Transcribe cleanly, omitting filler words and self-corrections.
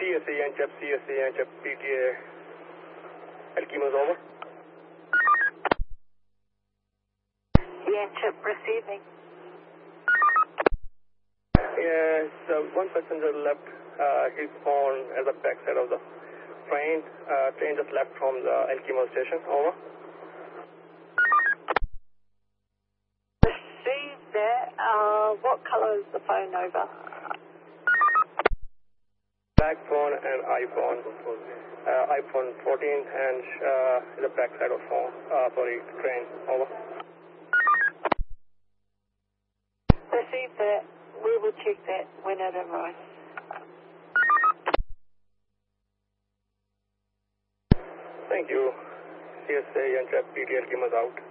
CSA and PTA. Alchemo's over. Yanchep receiving. Yeah, so one passenger left his phone at the back side of the train. Train just left from the Alchemo station. Over. Received that. What color is the phone over? Back phone and iPhone. iPhone 14 and the back side of phone. Train. Over. Received that. We will check that when it arrives. Thank you. CSA and PTA Alchemo's out.